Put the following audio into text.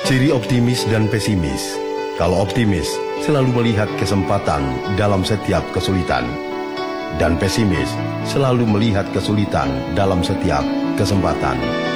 Ciri optimis dan pesimis. Kalau optimis selalu melihat kesempatan dalam setiap kesulitan, dan pesimis selalu melihat kesulitan dalam setiap kesempatan.